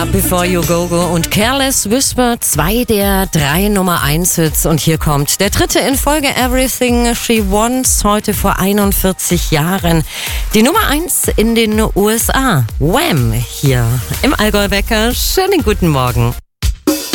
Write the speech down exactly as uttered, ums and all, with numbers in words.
Up Before You Go Go und Careless Whisper, zwei der drei Nummer eins Hits. Und hier kommt der dritte in Folge, Everything She Wants, heute vor einundvierzig Jahren. Die Nummer eins in den U S A. Wham! Hier im Allgäu Wecker. Schönen guten Morgen.